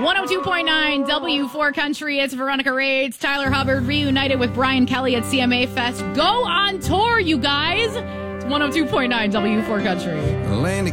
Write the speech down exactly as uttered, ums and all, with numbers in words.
one oh two point nine W four Country. It's Veronica Rades. Tyler Hubbard reunited with Brian Kelly at C M A Fest. Go on tour, you guys. It's one oh two point nine W four Country.